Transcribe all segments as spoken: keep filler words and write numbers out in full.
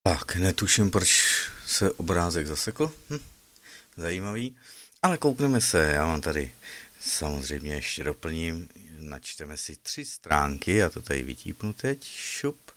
Tak, netuším, proč se obrázek zasekl. Hm, zajímavý. Ale koukneme se, já vám tady samozřejmě ještě doplním. Načteme si tři stránky, já to tady vytípnu teď. Šup.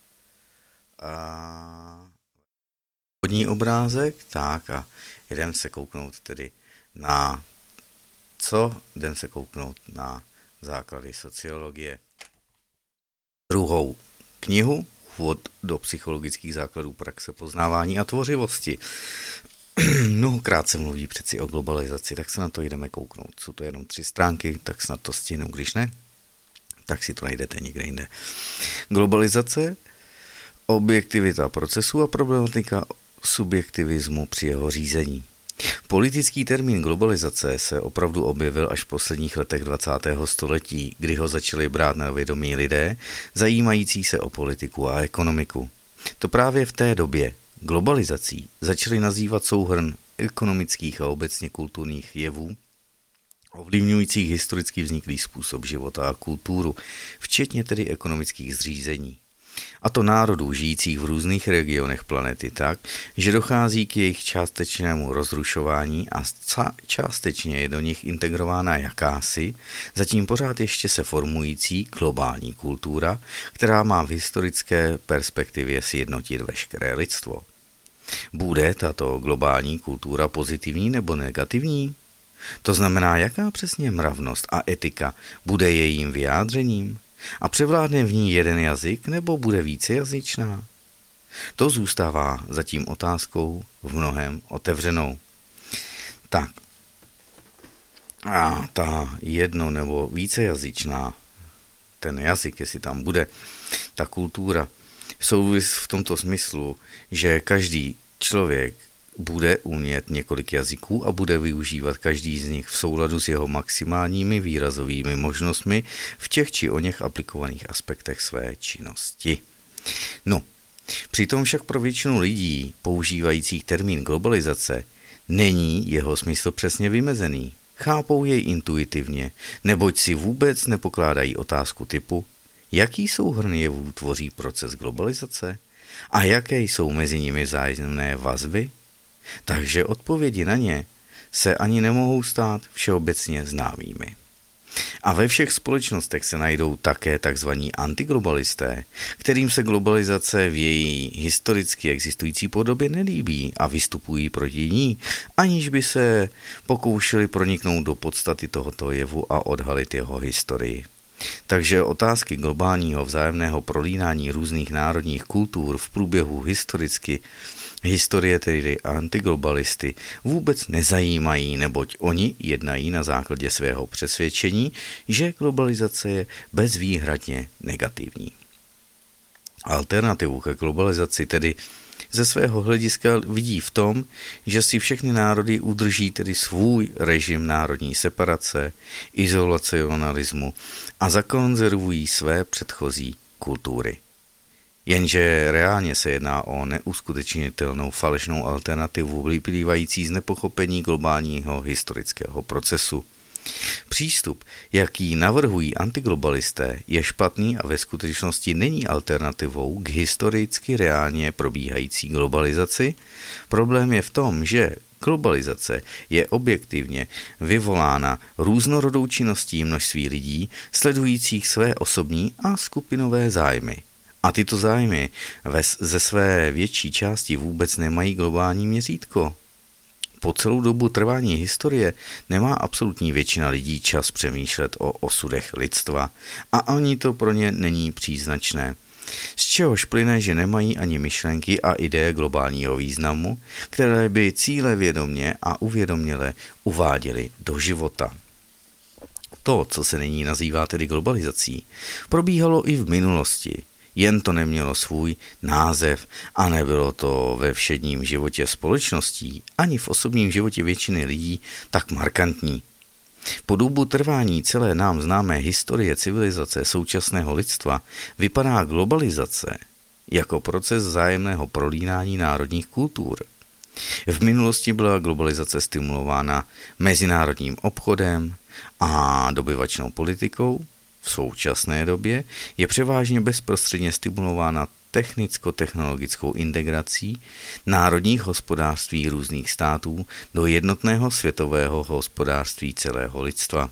A spodní obrázek, tak a jdem se kouknout tedy na co? Jdem se kouknout na základy sociologie. Druhou knihu, Úvod do psychologických základů praxe poznávání a tvořivosti. Mnohokrát se mluví přeci o globalizaci, tak se na to jdeme kouknout. Jsou to jenom tři stránky, tak snad to stihnu, když ne, tak si to najdete někde jinde. Globalizace, objektivita procesu a problematika subjektivismu při jeho řízení. Politický termín globalizace se opravdu objevil až v posledních letech dvacátého století, kdy ho začali brát na vědomí lidé, zajímající se o politiku a ekonomiku. To právě v té době globalizací začali nazývat souhrn ekonomických a obecně kulturních jevů, ovlivňujících historicky vzniklý způsob života a kulturu, včetně tedy ekonomických zřízení. A to národů žijících v různých regionech planety tak, že dochází k jejich částečnému rozrušování a částečně je do nich integrována jakási, zatím pořád ještě se formující globální kultura, která má v historické perspektivě sjednotit veškeré lidstvo. Bude tato globální kultura pozitivní nebo negativní? To znamená, jaká přesně mravnost a etika bude jejím vyjádřením? A převládne v ní jeden jazyk nebo bude vícejazyčná? To zůstává zatím otázkou v mnohém otevřenou. Tak, a ta jedno nebo vícejazyčná, ten jazyk, jestli tam bude, ta kultura, souvis v tomto smyslu, že každý člověk bude umět několik jazyků a bude využívat každý z nich v souladu s jeho maximálními výrazovými možnostmi v těch či o něch aplikovaných aspektech své činnosti. No, přitom však pro většinu lidí používajících termín globalizace není jeho smysl přesně vymezený. Chápou jej intuitivně, neboť si vůbec nepokládají otázku typu, jaký souhrn jevů tvoří proces globalizace a jaké jsou mezi nimi vzájemné vazby. Takže odpovědi na ně se ani nemohou stát všeobecně známými. A ve všech společnostech se najdou také tzv. Antiglobalisté, kterým se globalizace v její historicky existující podobě nelíbí a vystupují proti ní, aniž by se pokoušeli proniknout do podstaty tohoto jevu a odhalit jeho historii. Takže otázky globálního vzájemného prolínání různých národních kultur v průběhu historicky Historie tedy antiglobalisty vůbec nezajímají, neboť oni jednají na základě svého přesvědčení, že globalizace je bezvýhradně negativní. Alternativu ke globalizaci tedy ze svého hlediska vidí v tom, že si všechny národy udrží tedy svůj režim národní separace, izolacionalismu a zakonzervují své předchozí kultury. Jenže reálně se jedná o neuskutečnitelnou falešnou alternativu vyplývající z nepochopení globálního historického procesu. Přístup, jaký navrhují antiglobalisté, je špatný a ve skutečnosti není alternativou k historicky reálně probíhající globalizaci. Problém je v tom, že globalizace je objektivně vyvolána různorodou činností množství lidí, sledujících své osobní a skupinové zájmy. A tyto zájmy ze své větší části vůbec nemají globální měřítko. Po celou dobu trvání historie nemá absolutní většina lidí čas přemýšlet o osudech lidstva a ani to pro ně není příznačné. Z čehož plyne, že nemají ani myšlenky a ideje globálního významu, které by cíle vědomě a uvědoměle uváděly do života. To, co se nyní nazývá tedy globalizací, probíhalo i v minulosti. Jen to nemělo svůj název a nebylo to ve všedním životě společností ani v osobním životě většiny lidí tak markantní. Po dobu trvání celé nám známé historie civilizace současného lidstva vypadá globalizace jako proces vzájemného prolínání národních kultur. V minulosti byla globalizace stimulována mezinárodním obchodem a dobyvačnou politikou. V současné době je převážně bezprostředně stimulována technicko-technologickou integrací národních hospodářství různých států do jednotného světového hospodářství celého lidstva.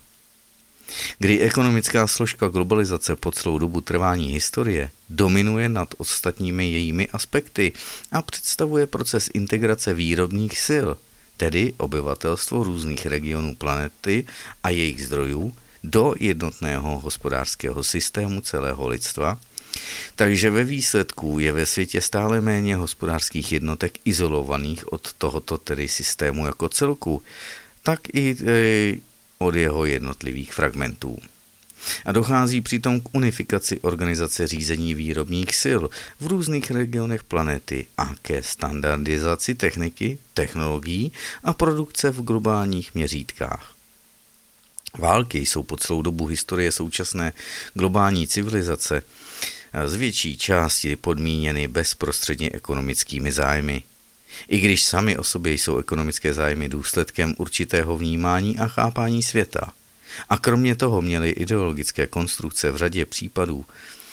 Kdy ekonomická složka globalizace po celou dobu trvání historie dominuje nad ostatními jejími aspekty a představuje proces integrace výrobních sil, tedy obyvatelstvo různých regionů planety a jejich zdrojů, do jednotného hospodářského systému celého lidstva, takže ve výsledku je ve světě stále méně hospodářských jednotek izolovaných od tohoto tedy systému jako celku, tak i e, od jeho jednotlivých fragmentů. A dochází přitom k unifikaci organizace řízení výrobních sil v různých regionech planety a ke standardizaci techniky, technologií a produkce v globálních měřítkách. Války jsou po celou dobu historie současné globální civilizace z větší části podmíněny bezprostředně ekonomickými zájmy. I když sami o sobě jsou ekonomické zájmy důsledkem určitého vnímání a chápání světa. A kromě toho měly ideologické konstrukce v řadě případů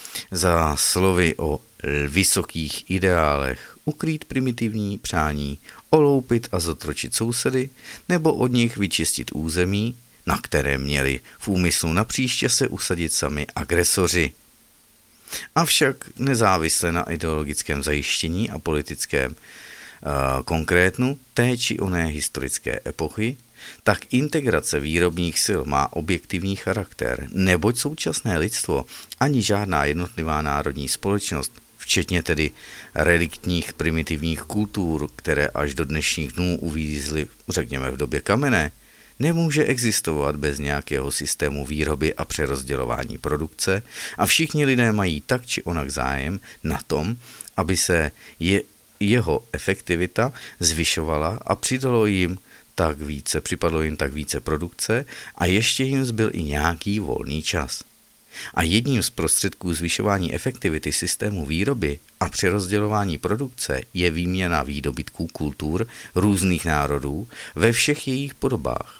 za slovy o vysokých ideálech ukrýt primitivní přání, oloupit a zotročit sousedy nebo od nich vyčistit území, na které měli v úmyslu napříště se usadit sami agresoři. Avšak nezávisle na ideologickém zajištění a politickém uh, konkrétnu té či oné historické epochy, tak integrace výrobních sil má objektivní charakter, neboť současné lidstvo ani žádná jednotlivá národní společnost, včetně tedy reliktních primitivních kultur, které až do dnešních dnů uvízly, řekněme v době kamenné, nemůže existovat bez nějakého systému výroby a přerozdělování produkce a všichni lidé mají tak či onak zájem na tom, aby se je, jeho efektivita zvyšovala a přidalo jim tak více, připadlo jim tak více produkce a ještě jim zbyl i nějaký volný čas. A jedním z prostředků zvyšování efektivity systému výroby a přerozdělování produkce je výměna výdobytků kultur různých národů ve všech jejich podobách.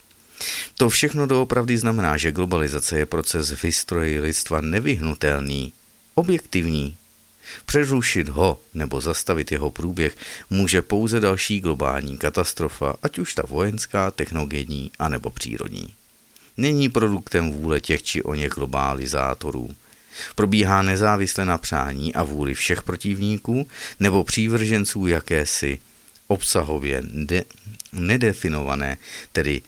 To všechno doopravdy znamená, že globalizace je proces v historii lidstva nevyhnutelný, objektivní. Přerušit ho nebo zastavit jeho průběh může pouze další globální katastrofa, ať už ta vojenská, technogenní a nebo přírodní. Není produktem vůle těch či oněch globalizátorů. Probíhá nezávisle na přání a vůli všech protivníků nebo přívrženců jakési obsahově de- nedefinované, tedy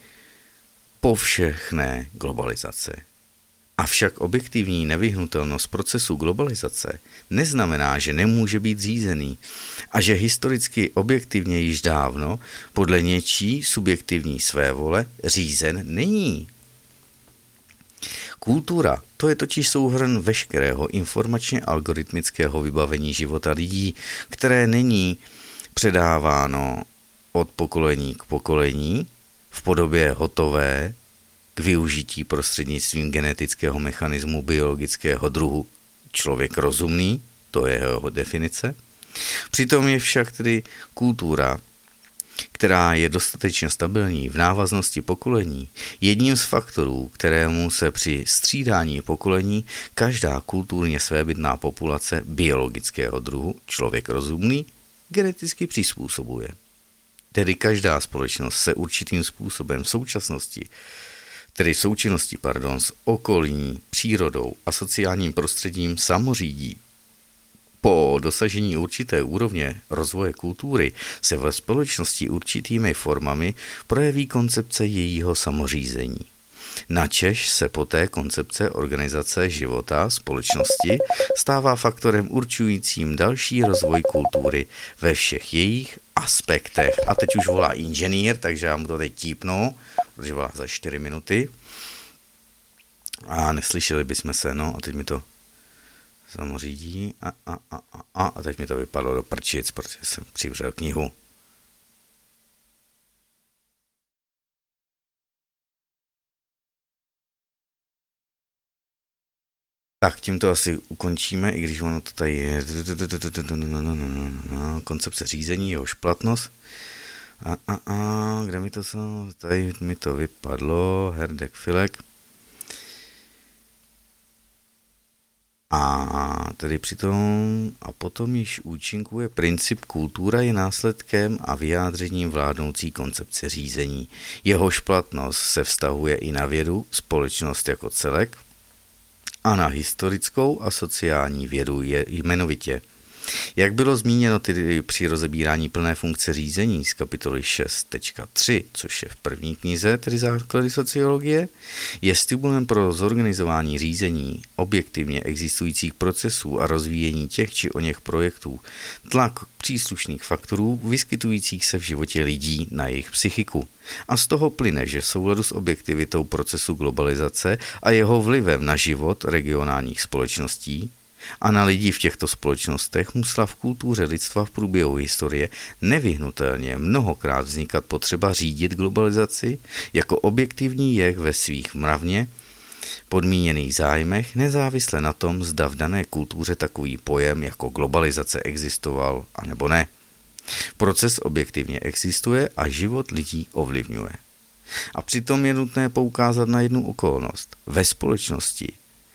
povšechné globalizace. Avšak objektivní nevyhnutelnost procesu globalizace neznamená, že nemůže být řízený a že historicky objektivně již dávno podle něčí subjektivní svévole řízen není. Kultura, to je totiž souhrn veškerého informačně algoritmického vybavení života lidí, které není předáváno od pokolení k pokolení v podobě hotové k využití prostřednictvím genetického mechanismu biologického druhu člověk rozumný, to je jeho definice. Přitom je však tedy kultura, která je dostatečně stabilní v návaznosti pokolení, jedním z faktorů, kterému se při střídání pokolení každá kulturně svébytná populace biologického druhu člověk rozumný geneticky přizpůsobuje. Tedy každá společnost se určitým způsobem v současnosti, tedy v součinnosti pardon, s okolní přírodou a sociálním prostředím samořídí. Po dosažení určité úrovně rozvoje kultury se ve společnosti určitými formami projeví koncepce jejího samořízení. Načež se poté koncepce organizace života společnosti stává faktorem určujícím další rozvoj kultury ve všech jejich aspektech. A teď už volá inženýr, takže já mu to teď típnu, protože volá za čtyři minuty. A neslyšeli bychom se, no a teď mi to samořídí a, a, a, a, a teď mi to vypadlo do prčic, protože jsem přivřel knihu. Tak, tím to asi ukončíme, i když ono to tady je koncepce řízení, jehož platnost. A, a, a, kde mi to jsou? Tady mi to vypadlo, Herdek Filek. A tedy přitom a potom již účinkuje princip kultura je následkem a vyjádřením vládnoucí koncepce řízení. Jehož platnost se vztahuje i na vědu, společnost jako celek a na historickou a sociální vědu je jmenovitě. Jak bylo zmíněno tedy při rozebírání plné funkce řízení z kapitoly šest tečka tři, což je v první knize, tedy základy sociologie, je stimulem pro zorganizování řízení objektivně existujících procesů a rozvíjení těch či oněch projektů tlak příslušných faktorů vyskytujících se v životě lidí na jejich psychiku. A z toho plyne, že v souladu s objektivitou procesu globalizace a jeho vlivem na život regionálních společností a na lidi v těchto společnostech musela v kultuře lidstva v průběhu historie nevyhnutelně mnohokrát vznikat potřeba řídit globalizaci jako objektivní jev ve svých mravně podmíněných zájmech, nezávisle na tom, zda v dané kultuře takový pojem jako globalizace existoval, anebo ne. Proces objektivně existuje a život lidí ovlivňuje. A přitom je nutné poukázat na jednu okolnost. Ve společnosti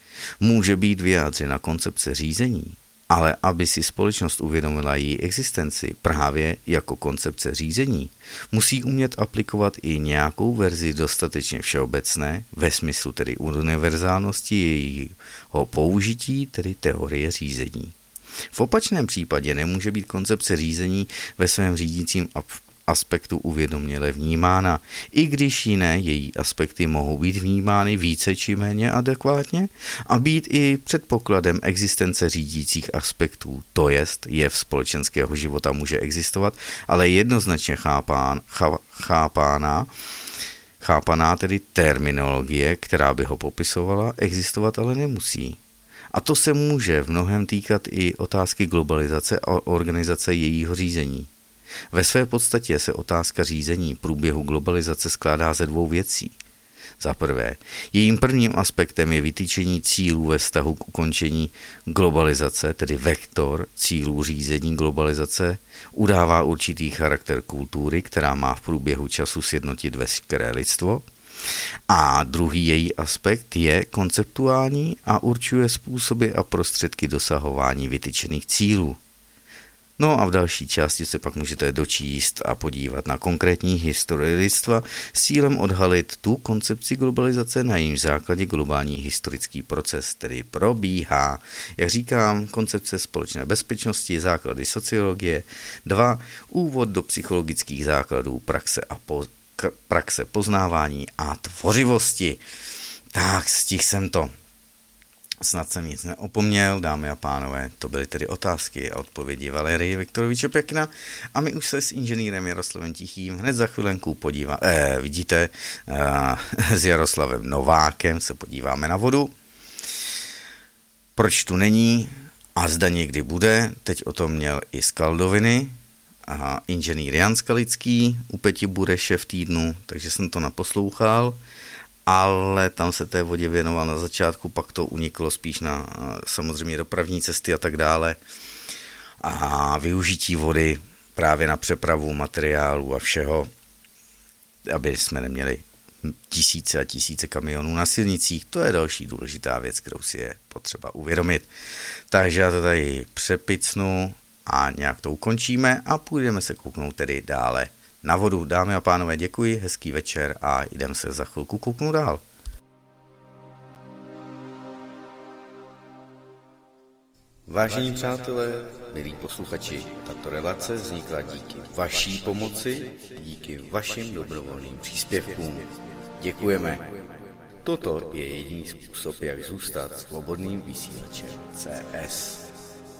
může být vyjádřena koncepce řízení, ale aby si společnost uvědomila její existenci právě jako koncepce řízení, musí umět aplikovat i nějakou verzi dostatečně všeobecné, ve smyslu tedy univerzálnosti jejího použití, tedy teorie řízení. V opačném případě nemůže být koncepce řízení ve svém řídícím aspektu uvědoměle vnímána, i když jiné její aspekty mohou být vnímány více či méně adekvátně a být i předpokladem existence řídících aspektů, to jest jev společenského života může existovat, ale jednoznačně chápán, chá, chápána, chápaná tedy terminologie, která by ho popisovala, existovat ale nemusí. A to se může v mnohem týkat i otázky globalizace a organizace jejího řízení. Ve své podstatě se otázka řízení průběhu globalizace skládá ze dvou věcí. Za prvé, jejím prvním aspektem je vytýčení cílů ve vztahu k ukončení globalizace, tedy vektor cílů řízení globalizace, udává určitý charakter kultury, která má v průběhu času sjednotit veškeré lidstvo. A druhý její aspekt je konceptuální a určuje způsoby a prostředky dosahování vytyčených cílů. No a v další části se pak můžete dočíst a podívat na konkrétní historii lidstva s cílem odhalit tu koncepci globalizace, na jejím základě globální historický proces, tedy probíhá. Jak říkám, koncepce společné bezpečnosti, základy sociologie, dva, úvod do psychologických základů praxe a po, k, praxe poznávání a tvořivosti. Tak, stihl jsem to. Snad jsem nic neopomněl, dámy a pánové, to byly tedy otázky a odpovědi Valerie Viktoroviče Pěkna a my už se s inženýrem Jaroslavem Tichým hned za chvilenku podíváme, eh, vidíte, eh, s Jaroslavem Novákem se podíváme na vodu. Proč tu není a zda někdy bude, teď o tom měl i Skaldoviny a inženýr Jan Skalický u Peti Bureše v týdnu, takže jsem to naposlouchal. Ale tam se té vodě věnoval na začátku, pak to uniklo spíš na samozřejmě dopravní cesty a tak dále. A využití vody právě na přepravu materiálů a všeho, aby jsme neměli tisíce a tisíce kamionů na silnicích. To je další důležitá věc, kterou si je potřeba uvědomit. Takže já to tady přepicnu a nějak to ukončíme a půjdeme se kouknout tedy dále na vodu. Dámy a pánové, děkuji, hezký večer a jdeme se za chvilku kouknout dál. Vážení přátelé, milí posluchači, tato relace vznikla díky vaší pomoci, díky vašim dobrovolným příspěvkům. Děkujeme. Toto je jediný způsob, jak zůstat svobodným vysílačem C S.